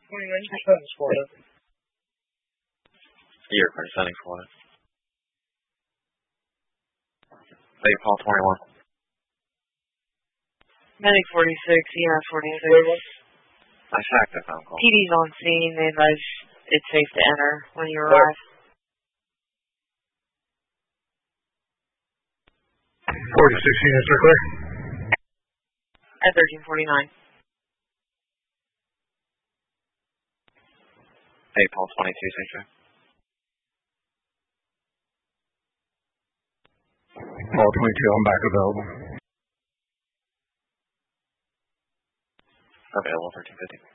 29% for it. You're setting for it. Late call 21. Medic 46, ER 46. I sacked the phone call. PD's on scene. They advise it's safe to enter when you arrive. 46 units are clear. At 1349. 8 Paul 22, Central. Paul 22, I'm back available. Available 1350.